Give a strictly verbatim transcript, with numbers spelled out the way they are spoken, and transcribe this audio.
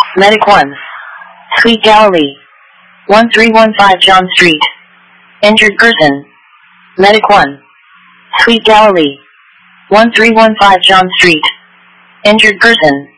Medic one. Sweet Galilee. one three one five John Street. Injured person. Medic one. Sweet Galilee. one three one five John Street. Injured person.